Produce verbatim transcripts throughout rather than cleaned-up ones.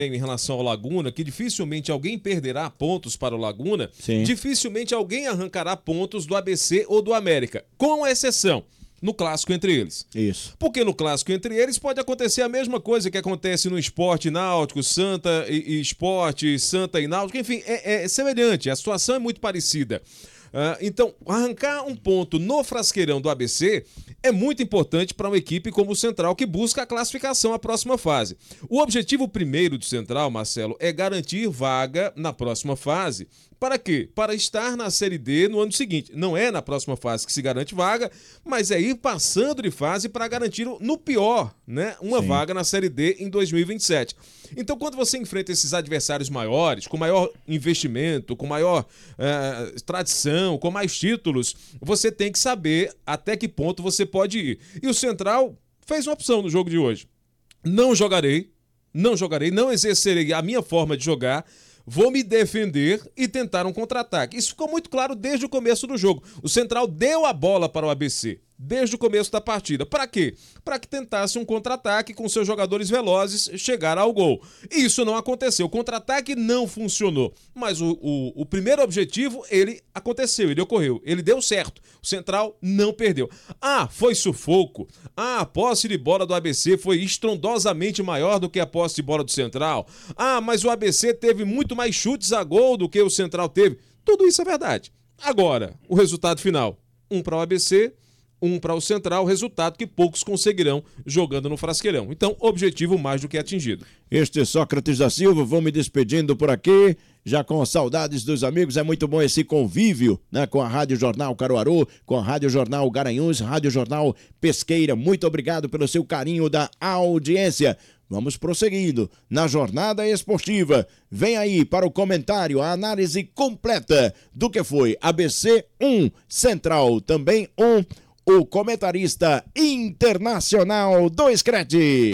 em relação ao Laguna, que dificilmente alguém perderá pontos para o Laguna, Sim. dificilmente alguém arrancará pontos do A B C ou do América, com exceção no clássico entre eles. Isso. Porque no clássico entre eles pode acontecer a mesma coisa que acontece no Sport Náutico, Santa e, e Sport, Santa e Náutico, enfim, é, é semelhante, a situação é muito parecida. Uh, então, arrancar um ponto no Frasqueirão do A B C é muito importante para uma equipe como o Central, que busca a classificação à próxima fase. O objetivo primeiro do Central, Marcelo, é garantir vaga na próxima fase. Para quê? Para estar na Série D no ano seguinte. Não é na próxima fase que se garante vaga, mas é ir passando de fase para garantir, no pior, né, uma Sim. vaga na Série D em dois mil e vinte e sete. Então, quando você enfrenta esses adversários maiores, com maior investimento, com maior eh, tradição, com mais títulos, você tem que saber até que ponto você pode ir. E o Central fez uma opção no jogo de hoje. Não jogarei, não jogarei, não exercerei a minha forma de jogar, vou me defender e tentar um contra-ataque. Isso ficou muito claro desde o começo do jogo. O Central deu a bola para o A B C desde o começo da partida. Para quê? Para que tentasse um contra-ataque com seus jogadores velozes chegar ao gol. E isso não aconteceu. O contra-ataque não funcionou. Mas o, o, o primeiro objetivo, ele aconteceu, ele ocorreu. Ele deu certo. O Central não perdeu. Ah, foi sufoco. Ah, a posse de bola do A B C foi estrondosamente maior do que a posse de bola do Central. Ah, mas o A B C teve muito mais chutes a gol do que o Central teve. Tudo isso é verdade. Agora, o resultado final. Um para o A B C, um para o Central, resultado que poucos conseguirão jogando no Frasqueirão. Então, objetivo mais do que atingido. Este é Sócrates da Silva, vou me despedindo por aqui, já com saudades dos amigos. É muito bom esse convívio, né, com a Rádio Jornal Caruaru, com a Rádio Jornal Garanhuns, Rádio Jornal Pesqueira. Muito obrigado pelo seu carinho da audiência. Vamos prosseguindo na jornada esportiva. Vem aí para o comentário, a análise completa do que foi A B C um, Central também um, o comentarista internacional do Screte.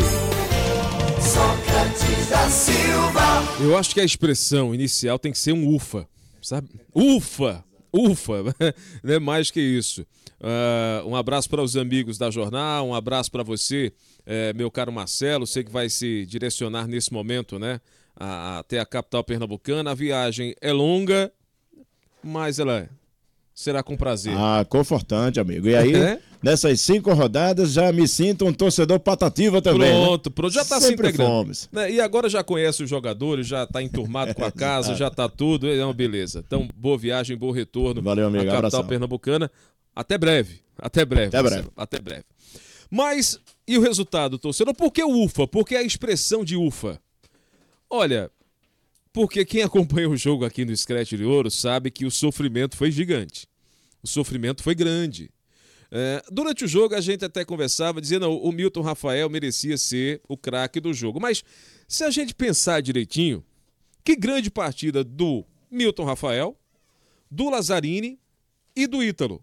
Sócrates da Silva. Eu acho que a expressão inicial tem que ser um ufa, sabe? Ufa! Ufa! Não é mais que isso. Uh, um abraço para os amigos da jornal, um abraço para você, eh, meu caro Marcelo. Sei que vai se direcionar nesse momento, né, a, a, até a capital pernambucana. A viagem é longa, mas ela será com prazer. Ah, confortante, amigo. E aí, é? Nessas cinco rodadas, já me sinto um torcedor patativa também. Pronto, né? pronto, já está se integrando. Né? E agora já conhece os jogadores, já está enturmado com a casa, já está tudo, é uma beleza. Então, boa viagem, bom retorno. Valeu, amigo. À capital Abração. pernambucana. Até breve, até breve. Até breve. Até breve. Mas, e o resultado, torcedor? Por que o ufa? Por que a expressão de ufa? Olha, porque quem acompanha o jogo aqui no Scratch de Ouro sabe que o sofrimento foi gigante. O sofrimento foi grande. É, durante o jogo a gente até conversava, dizendo que o Milton Rafael merecia ser o craque do jogo. Mas se a gente pensar direitinho, que grande partida do Milton Rafael, do Lazzarini e do Ítalo.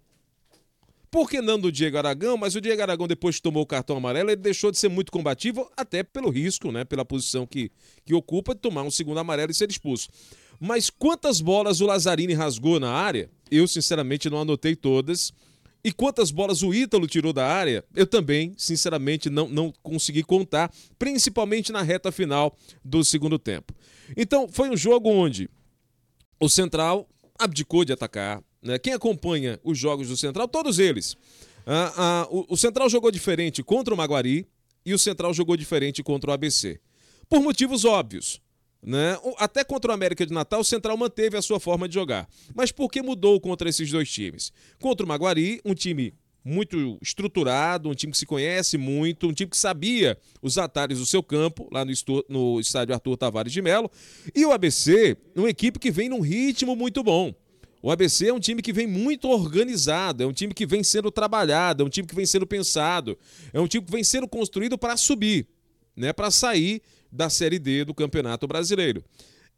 Por que não do Diego Aragão? Mas o Diego Aragão, depois que tomou o cartão amarelo, ele deixou de ser muito combativo, até pelo risco, né, pela posição que, que ocupa, de tomar um segundo amarelo e ser expulso. Mas quantas bolas o Lazzarini rasgou na área? Eu, sinceramente, não anotei todas. E quantas bolas o Ítalo tirou da área? Eu também, sinceramente, não, não consegui contar, principalmente na reta final do segundo tempo. Então, foi um jogo onde o Central abdicou de atacar. Né? Quem acompanha os jogos do Central, todos eles. Ah, ah, o, o Central jogou diferente contra o Maguari e o Central jogou diferente contra o A B C. Por motivos óbvios. Né? Até contra o América de Natal, o Central manteve a sua forma de jogar. Mas por que mudou contra esses dois times? Contra o Maguari, um time muito estruturado, um time que se conhece muito, um time que sabia os atalhos do seu campo, lá no, estu- no estádio Arthur Tavares de Melo. E o A B C, uma equipe que vem num ritmo muito bom. O A B C é um time que vem muito organizado, é um time que vem sendo trabalhado, é um time que vem sendo pensado, é um time que vem sendo construído para subir, né, para sair da Série D do Campeonato Brasileiro.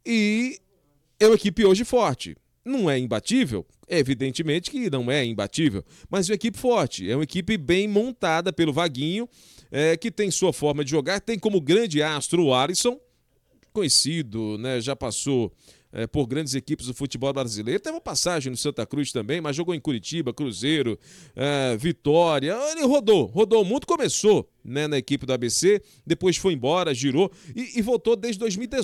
E é uma equipe hoje forte. Não é imbatível? É evidentemente que não é imbatível, mas é uma equipe forte, é uma equipe bem montada pelo Vaguinho, é, que tem sua forma de jogar, tem como grande astro o Alisson, conhecido, né, já passou é, por grandes equipes do futebol brasileiro, teve uma passagem no Santa Cruz também, mas jogou em Curitiba, Cruzeiro, é, Vitória, ele rodou, rodou muito, começou, né, na equipe do A B C, depois foi embora, girou e, e voltou desde dois mil e dezoito.